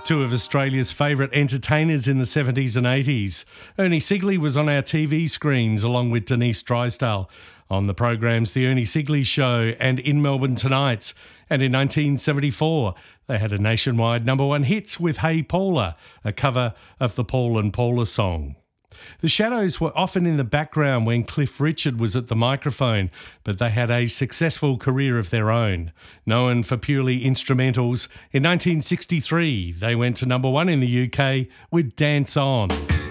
Two of Australia's favourite entertainers in the 70s and 80s. Ernie Sigley was on our TV screens along with Denise Drysdale on the programs The Ernie Sigley Show and In Melbourne Tonight. And in 1974, they had a nationwide #1 hit with Hey Paula, a cover of the Paul and Paula song. The Shadows were often in the background when Cliff Richard was at the microphone, but they had a successful career of their own. Known for purely instrumentals, in 1963 they went to #1 in the UK with Dance On.